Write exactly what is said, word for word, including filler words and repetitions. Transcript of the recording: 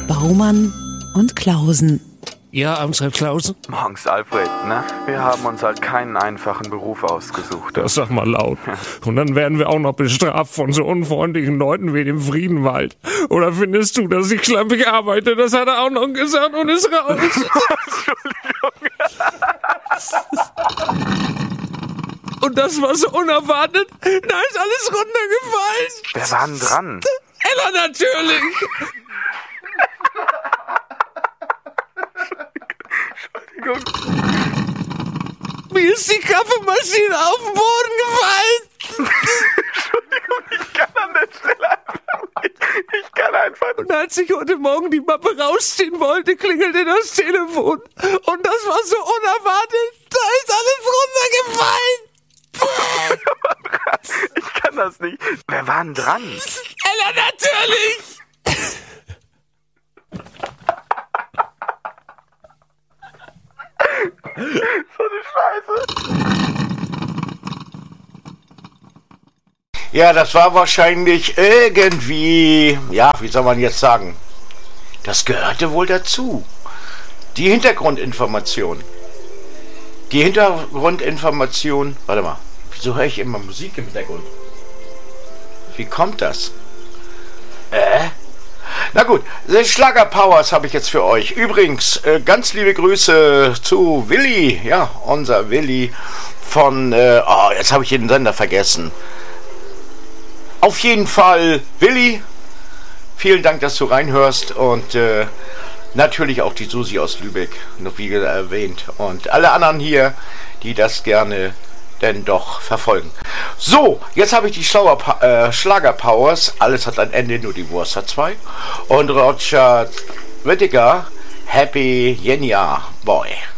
Baumann und Klausen. Ja, Amtsrat Klausen? Morgens, Alfred, ne? Wir haben uns halt keinen einfachen Beruf ausgesucht. Das sag mal laut. Und dann werden wir auch noch bestraft von so unfreundlichen Leuten wie dem Friedenwald. Oder findest du, dass ich schlampig arbeite? Das hat er auch noch gesagt und ist raus. Entschuldigung. Und das war so unerwartet. Da ist alles runtergefallen. Wer war denn dran? Ella natürlich. Entschuldigung. Mir ist die Kaffeemaschine auf den Boden gefallen. Entschuldigung, ich kann an der Stelle einfach nicht. Ich kann einfach nicht. Und als ich heute Morgen die Mappe rausziehen wollte, klingelte das Telefon. Und das war so unerwartet. Da ist alles runtergefallen. Ich kann das nicht. Wer war denn dran? Ella natürlich. So eine Scheiße. Ja, das war wahrscheinlich irgendwie, ja, wie soll man jetzt sagen, das gehörte wohl dazu. Die Hintergrundinformation. Die Hintergrundinformation, warte mal, wieso höre ich immer Musik im Hintergrund? Wie kommt das? Äh? Na gut, Schlager Powers habe ich jetzt für euch. Übrigens, äh, ganz liebe Grüße zu Willi, ja, unser Willi von, äh, oh, jetzt habe ich den Sender vergessen. Auf jeden Fall, Willi, vielen Dank, dass du reinhörst und äh, natürlich auch die Susi aus Lübeck, noch wie erwähnt, und alle anderen hier, die das gerne denn doch verfolgen. So, jetzt habe ich die Schlauer, äh, Schlager Powers, alles hat ein Ende, nur die Wurst hat zwei, und Roger Whittaker, Happy Yenya Boy.